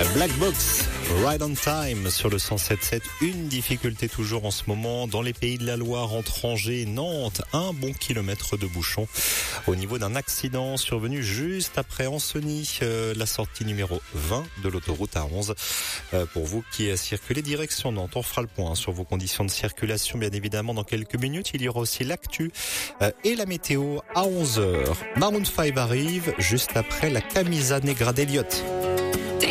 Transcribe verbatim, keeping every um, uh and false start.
Black Box, Ride on Time sur le cent sept sept. Une difficulté toujours en ce moment dans les pays de la Loire, entre Angers et Nantes. Un bon kilomètre de bouchon au niveau d'un accident survenu juste après Ancenis, euh, la sortie numéro vingt de l'autoroute A onze. Euh, pour vous qui circulez direction Nantes, on fera le point sur vos conditions de circulation bien évidemment dans quelques minutes. Il y aura aussi l'actu euh, et la météo à onze heures. Maroon cinq arrive juste après la Camisa Negra d'Eliott.